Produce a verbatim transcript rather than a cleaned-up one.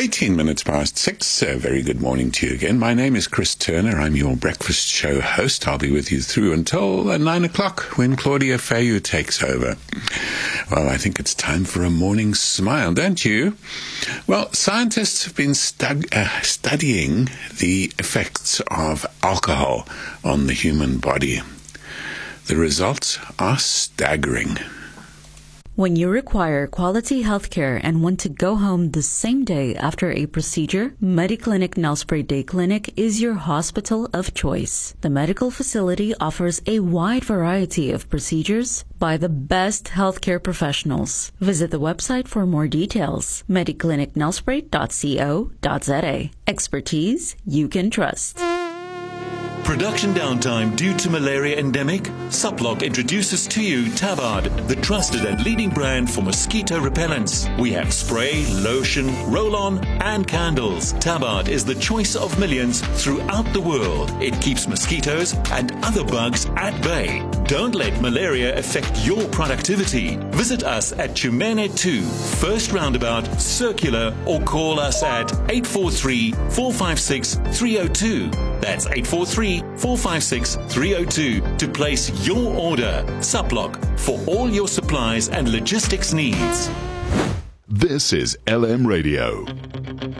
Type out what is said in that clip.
eighteen minutes past six. A very good morning to you again. My name is Chris Turner. I'm your breakfast show host. I'll be with you through until uh, nine o'clock when Claudia Fayu takes over. Well, I think it's time for a morning smile, don't you? Well, scientists have been stu- uh, studying the effects of alcohol on the human body. The results are staggering. When you require quality healthcare and want to go home the same day after a procedure, Mediclinic Nelspruit Day Clinic is your hospital of choice. The medical facility offers a wide variety of procedures by the best healthcare professionals. Visit the website for more details, mediclinic nelspruit dot co dot za. Expertise you can trust. Production downtime due to malaria endemic? Suplock introduces to you Tabard, the trusted and leading brand for mosquito repellents. We have spray, lotion, roll-on, and candles. Tabard is the choice of millions throughout the world. It keeps mosquitoes and other bugs at bay. Don't let malaria affect your productivity. Visit us at Chumene two, First Roundabout, Circular, or call us at eight four three, four five six, three zero two. That's eight four three, four five six, three zero two to place your order. Suplock, for all your supplies and logistics needs. This is L M Radio.